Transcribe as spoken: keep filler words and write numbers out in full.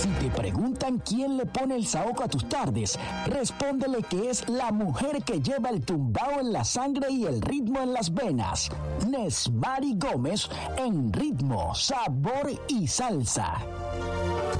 Si te preguntan quién le pone el saoco a tus tardes, respóndele que es la mujer que lleva el tumbao en la sangre y el ritmo en las venas. Nesmari Gómez en Ritmo, Sabor y Salsa.